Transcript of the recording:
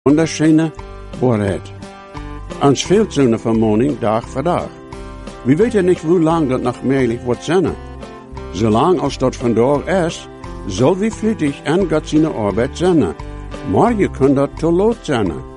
onderscheine waarheid. Ons veel zu eine Vermahnung Tag für Tag. Wir weten nicht, wie lang das noch möglich wird sein. Solange als das vandaag ist, soll wir flüchtig an Gott seine Arbeit sein. Maar je kunt dat te laat zijn.